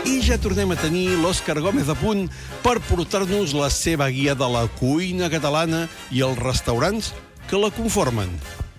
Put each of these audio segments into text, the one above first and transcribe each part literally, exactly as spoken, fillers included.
I ja tornem a tenir l'Òscar Gómez a punt per portar-nos la seva guia de la cuina catalana i els restaurants que la conformen.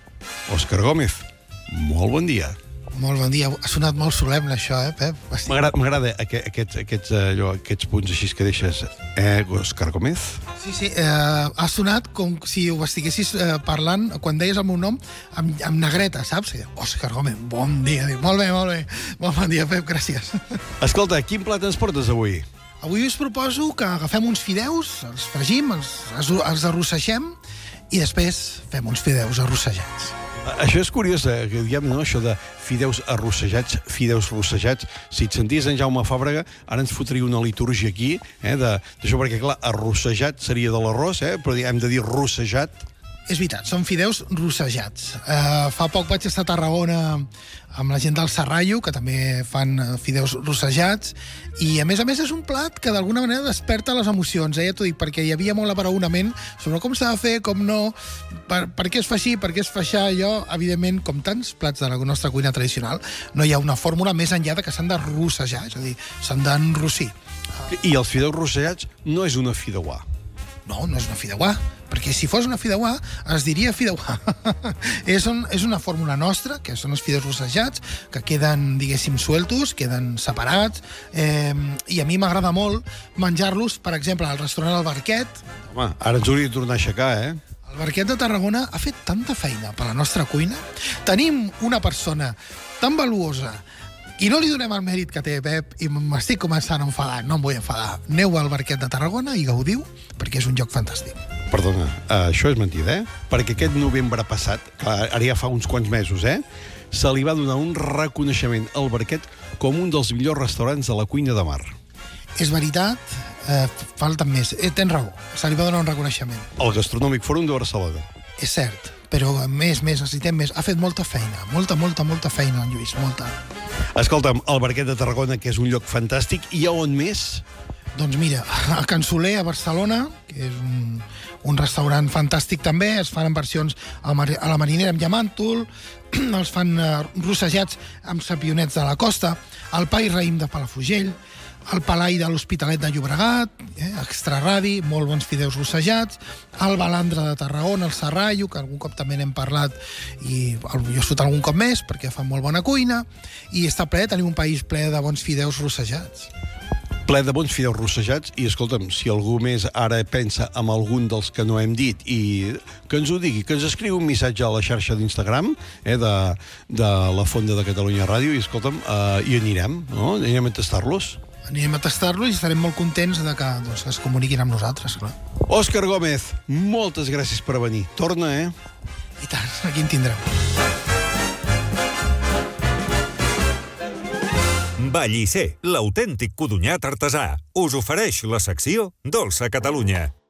Òscar Gómez, molt bon dia. Molt bon dia. Ha sonat molt solemne, això, eh, Pep? M'agrada aquests, aquests, allò, aquests punts així que deixes. Eh, Òscar Gómez? Sí, sí. Eh, ha sonat com si ho estiguessis eh, parlant, quan deies el meu nom, amb, amb negreta, saps? Òscar Gómez, bon dia. Dic, molt bé, molt bé. Molt bon dia, Pep, gràcies. Escolta, quin plat ens portes avui? Avui us proposo que agafem uns fideus, els fregim, els, els arrossegem i després fem uns fideus arrossegats. Això és curiós, eh, que diguem, no?, això de fideus arrossejats, fideus rossejats. Si et senties en Jaume Fàbrega, ara ens fotria una litúrgia aquí, eh, d'això, perquè, clar, arrossejat seria de l'arròs, eh, però hem de dir rossejat. És veritat, són fideus rossejats. Uh, fa poc vaig estar a Tarragona amb la gent del Serrallo, que també fan fideus rossejats, i a més a més és un plat que d'alguna manera desperta les emocions, eh? Ja t'ho dic, perquè hi havia molt abraonament sobre com s'ha de fer, com no, per, per què es fa així, per què es fa això. Jo, evidentment, com tants plats de la nostra cuina tradicional, no hi ha una fórmula més enllà de que s'han de rossejar, és a dir, s'han d'enrossir. I els fideus rossejats no és una fideuà. No, no és una fideuà, perquè si fos una fideuà es diria fideuà. és, un, és una fórmula nostra, que són els fideus rossejats, que queden, diguéssim, sueltos, queden separats, eh, i a mi m'agrada molt menjar-los, per exemple, al restaurant El Barquet. Home, ara ens hauria de tornar a aixecar, eh? El Barquet de Tarragona ha fet tanta feina per la nostra cuina. Tenim una persona tan valuosa i no li donem el mèrit que té, Pep, i m'estic començant a enfadar. No em vull enfadar. Aneu al Barquet de Tarragona i gaudiu, perquè és un lloc fantàstic. Perdona, uh, això és mentida, eh? Perquè aquest novembre passat, clar, ara ja fa uns quants mesos, eh? Se li va donar un reconeixement al Barquet com un dels millors restaurants de la cuina de mar. És veritat, eh, falten més. Eh, tens raó, se li va donar un reconeixement. El Gastronòmic Fòrum de Barcelona. És cert, però més, més, necessitem més. Ha fet molta feina, molta, molta, molta feina, en Lluís, molta. Escolta'm, el Barquet de Tarragona, que és un lloc fantàstic, i a on més? Doncs mira, a Can Soler, a Barcelona, que és un, un restaurant fantàstic també, es fan en versions a la marinera amb llamàntol, els fan uh, rossejats amb sapionets de la costa, el pa i raïm de Palafrugell, el palai de l'Hospitalet de Llobregat, eh, extraradi, molt bons fideus rossejats, el balandre de Tarragona, el Serrallo, que algun cop també n'hem parlat, i jo surt algun cop més, perquè fan molt bona cuina, i està ple, tenim un país ple de bons fideus rossejats. Ple de bons fideus rossejats, i escolta'm, si algú més ara pensa en algun dels que no hem dit, i que ens ho digui, que ens escriu un missatge a la xarxa d'Instagram, eh, de, de la Fonda de Catalunya Ràdio, i escolta'm, eh, hi anirem, no? Anirem a tastar-los. Anirem a tastar-lo i estarem molt contents de que doncs, es comuniquin amb nosaltres, clar. Òscar Gómez, moltes gràcies per venir. Torna, eh? I tant, aquí en tindreu. Vallisser, l'autèntic codonyat artesà, us ofereix la secció Dolça Catalunya.